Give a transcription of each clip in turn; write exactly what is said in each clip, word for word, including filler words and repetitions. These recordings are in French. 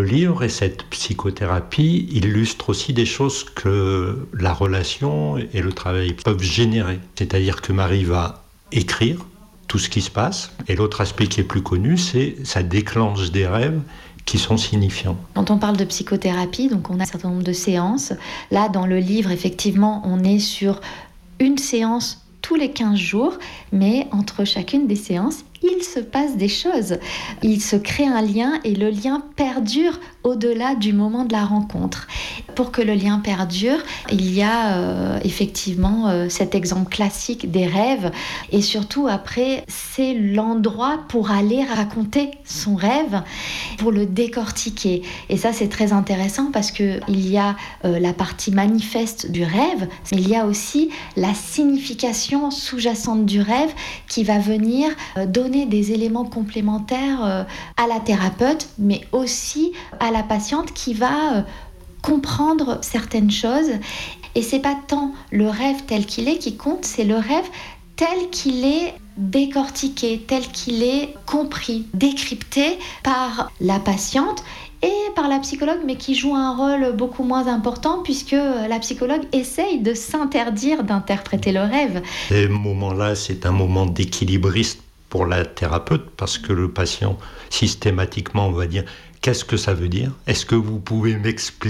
le livre et cette psychothérapie illustrent aussi des choses que la relation et le travail peuvent générer. C'est-à-dire que Marie va écrire tout ce qui se passe, et l'autre aspect qui est plus connu, c'est ça déclenche des rêves qui sont signifiants. Quand on parle de psychothérapie, donc on a un certain nombre de séances. Là, dans le livre, effectivement, on est sur une séance tous les quinze jours, mais entre chacune des séances, il se passe des choses. Il se crée un lien et le lien perdure au-delà du moment de la rencontre. Pour que le lien perdure, il y a euh, effectivement euh, cet exemple classique des rêves. Et surtout, après, c'est l'endroit pour aller raconter son rêve, pour le décortiquer. Et ça, c'est très intéressant parce qu'il y a euh, la partie manifeste du rêve, mais il y a aussi la signification sous-jacente du rêve qui va venir euh, donner des éléments complémentaires euh, à la thérapeute, mais aussi à la patiente qui va euh, comprendre certaines choses. Et c'est pas tant le rêve tel qu'il est qui compte, c'est le rêve tel qu'il est décortiqué, tel qu'il est compris, décrypté par la patiente et par la psychologue, mais qui joue un rôle beaucoup moins important puisque la psychologue essaye de s'interdire d'interpréter le rêve. Ce moment-là, c'est un moment d'équilibriste pour la thérapeute, parce que le patient, systématiquement, va dire « Qu'est-ce que ça veut dire ? Est-ce que vous pouvez m'expliquer ?»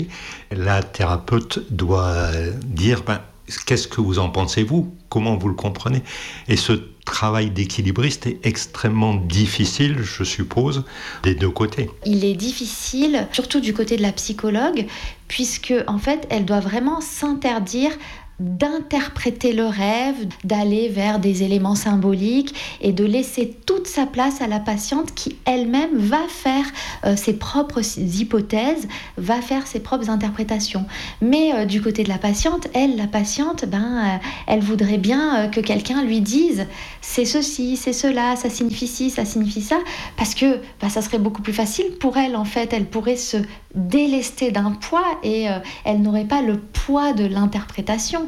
La thérapeute doit dire ben, « Qu'est-ce que vous en pensez, vous ? Comment vous le comprenez ?» Et ce travail d'équilibriste est extrêmement difficile, je suppose, des deux côtés. Il est difficile, surtout du côté de la psychologue, puisque, en fait, elle doit vraiment s'interdire d'interpréter le rêve, d'aller vers des éléments symboliques et de laisser toute sa place à la patiente qui elle-même va faire euh, ses propres hypothèses, va faire ses propres interprétations. Mais euh, du côté de la patiente, elle, la patiente, ben, euh, elle voudrait bien euh, que quelqu'un lui dise c'est ceci, c'est cela, ça signifie ci, ça signifie ça, parce que ben, ça serait beaucoup plus facile pour elle en fait, elle pourrait se délester d'un poids et euh, elle n'aurait pas le poids de l'interprétation.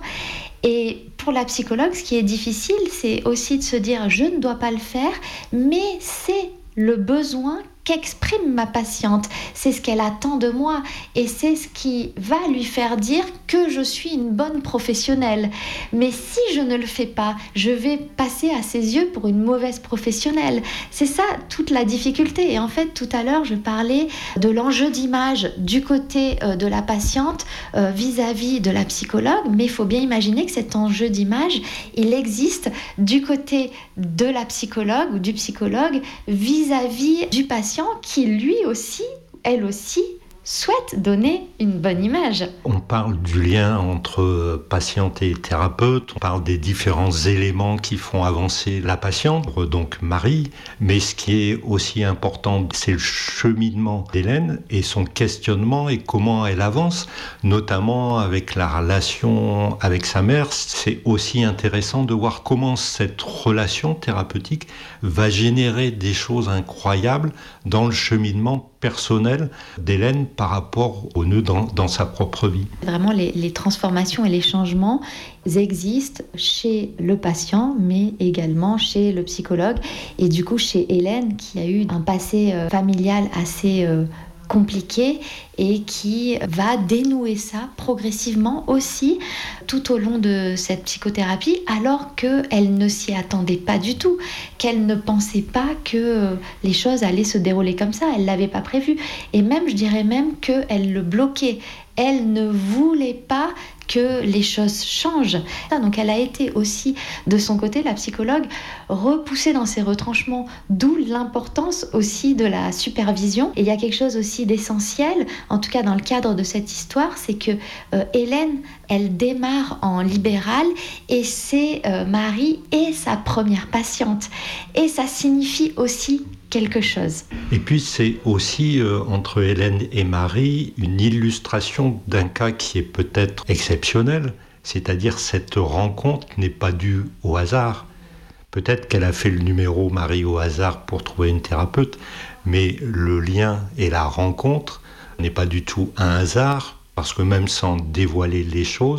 Et pour la psychologue, ce qui est difficile, c'est aussi de se dire je ne dois pas le faire, mais c'est le besoin qu'exprime ma patiente, c'est ce qu'elle attend de moi et c'est ce qui va lui faire dire que je suis une bonne professionnelle. Mais si je ne le fais pas, je vais passer à ses yeux pour une mauvaise professionnelle. C'est ça toute la difficulté. Et en fait, tout à l'heure, je parlais de l'enjeu d'image du côté euh, de la patiente euh, vis-à-vis de la psychologue, mais il faut bien imaginer que cet enjeu d'image, il existe du côté de la psychologue ou du psychologue vis-à-vis du patient qui lui aussi, elle aussi, souhaite donner une bonne image. On parle du lien entre patiente et thérapeute, on parle des différents éléments qui font avancer la patiente, donc Marie, mais ce qui est aussi important, c'est le cheminement d'Hélène et son questionnement et comment elle avance, notamment avec la relation avec sa mère. C'est aussi intéressant de voir comment cette relation thérapeutique va générer des choses incroyables dans le cheminement personnel d'Hélène par rapport au nœud dans, dans sa propre vie. Vraiment, les, les transformations et les changements existent chez le patient, mais également chez le psychologue. Et du coup, chez Hélène, qui a eu un passé euh, familial assez euh, compliqué et qui va dénouer ça progressivement aussi tout au long de cette psychothérapie, alors qu'elle ne s'y attendait pas du tout, qu'elle ne pensait pas que les choses allaient se dérouler comme ça, elle ne l'avait pas prévu. Et même, je dirais même qu'elle le bloquait. Elle ne voulait pas que les choses changent. Donc elle a été aussi, de son côté, la psychologue, repoussée dans ses retranchements, d'où l'importance aussi de la supervision. Et il y a quelque chose aussi d'essentiel, en tout cas dans le cadre de cette histoire, c'est que euh, Hélène, elle démarre en libéral et c'est euh, Marie et sa première patiente. Et ça signifie aussi quelque chose. Et puis c'est aussi euh, entre Hélène et Marie une illustration d'un cas qui est peut-être exceptionnel, c'est-à-dire cette rencontre n'est pas due au hasard. Peut-être qu'elle a fait le numéro Marie au hasard pour trouver une thérapeute, mais le lien et la rencontre n'est pas du tout un hasard, parce que même sans dévoiler les choses,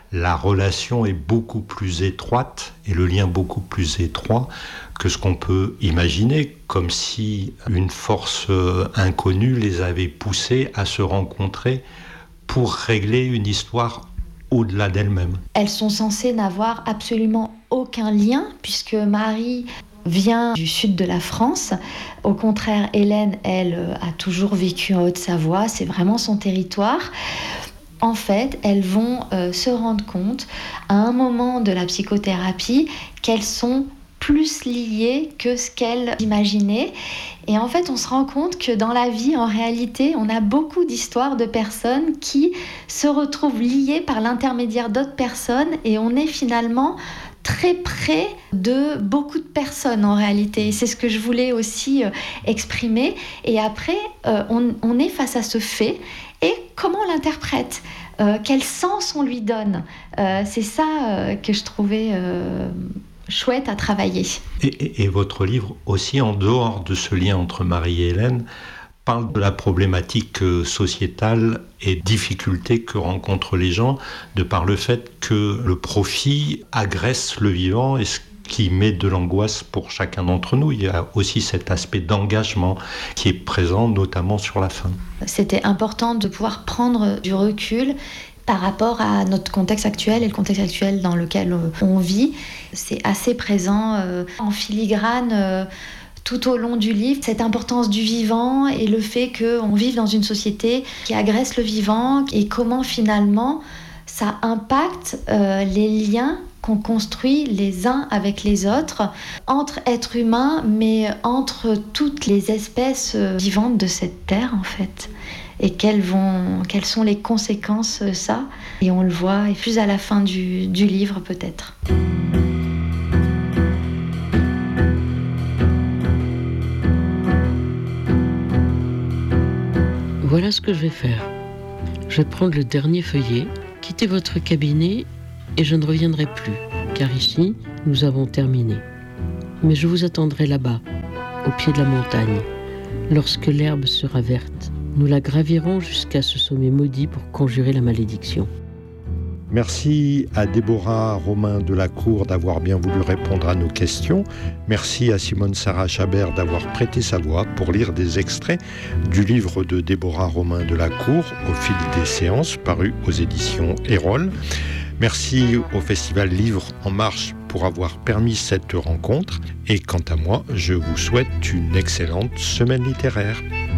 la relation est beaucoup plus étroite et le lien beaucoup plus étroit que ce qu'on peut imaginer, comme si une force inconnue les avait poussés à se rencontrer pour régler une histoire au-delà d'elles-mêmes. Elles sont censées n'avoir absolument aucun lien, puisque Marie vient du sud de la France. Au contraire, Hélène, elle, a toujours vécu en Haute-Savoie, c'est vraiment son territoire. En fait, elles vont euh, se rendre compte, à un moment de la psychothérapie, qu'elles sont plus liées que ce qu'elles imaginaient. Et en fait, on se rend compte que dans la vie, en réalité, on a beaucoup d'histoires de personnes qui se retrouvent liées par l'intermédiaire d'autres personnes et on est finalement très près de beaucoup de personnes en réalité. Et c'est ce que je voulais aussi euh, exprimer. Et après, euh, on, on est face à ce fait et comment on l'interprète, euh, quel sens on lui donne. Euh, c'est ça euh, que je trouvais euh, chouette à travailler. Et, et, et votre livre aussi, en dehors de ce lien entre Marie et Hélène, parle de la problématique sociétale et difficultés que rencontrent les gens de par le fait que le profit agresse le vivant et ce qui met de l'angoisse pour chacun d'entre nous. Il y a aussi cet aspect d'engagement qui est présent notamment sur la fin. C'était important de pouvoir prendre du recul par rapport à notre contexte actuel et le contexte actuel dans lequel on vit. C'est assez présent euh, en filigrane euh, tout au long du livre, cette importance du vivant et le fait qu'on vive dans une société qui agresse le vivant et comment finalement ça impacte euh, les liens qu'on construit les uns avec les autres, entre êtres humains, mais entre toutes les espèces vivantes de cette terre en fait. Et quelles, vont, quelles sont les conséquences de ça. Et on le voit, et plus à la fin du, du livre peut-être. Voilà ce que je vais faire. Je vais prendre le dernier feuillet, quitter votre cabinet et je ne reviendrai plus, car ici, nous avons terminé. Mais je vous attendrai là-bas, au pied de la montagne. Lorsque l'herbe sera verte, nous la gravirons jusqu'à ce sommet maudit pour conjurer la malédiction. Merci à Déborah Romain de la Cour d'avoir bien voulu répondre à nos questions. Merci à Simone Sarah Chabert d'avoir prêté sa voix pour lire des extraits du livre de Déborah Romain de la Cour, Au fil des séances, paru aux éditions Erol. Merci au Festival Livre en Marche pour avoir permis cette rencontre. Et quant à moi, je vous souhaite une excellente semaine littéraire.